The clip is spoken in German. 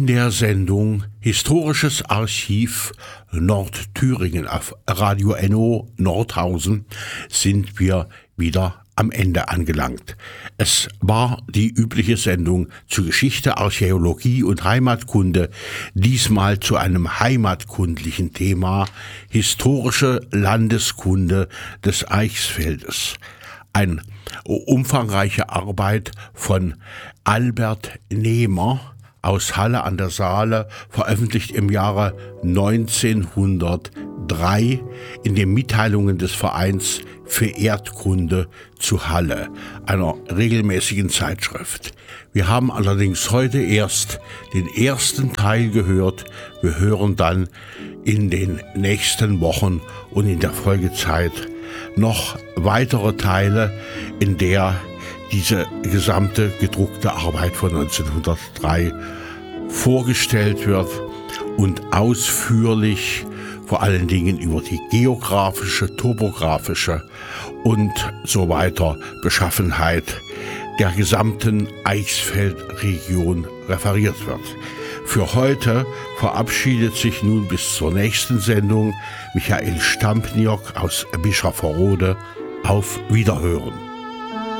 In der Sendung Historisches Archiv Nordthüringen auf Radio Enno Nordhausen sind wir wieder am Ende angelangt. Es war die übliche Sendung zu Geschichte, Archäologie und Heimatkunde, diesmal zu einem heimatkundlichen Thema, historische Landeskunde des Eichsfeldes. Eine umfangreiche Arbeit von Albert Nehmer aus Halle an der Saale, veröffentlicht im Jahre 1903 in den Mitteilungen des Vereins für Erdkunde zu Halle, einer regelmäßigen Zeitschrift. Wir haben allerdings heute erst den ersten Teil gehört. Wir hören dann in den nächsten Wochen und in der Folgezeit noch weitere Teile, in der diese gesamte gedruckte Arbeit von 1903 vorgestellt wird und ausführlich vor allen Dingen über die geografische, topografische und so weiter Beschaffenheit der gesamten Eichsfeldregion referiert wird. Für heute verabschiedet sich nun bis zur nächsten Sendung Michael Stampniok aus Bischofferode. Auf Wiederhören.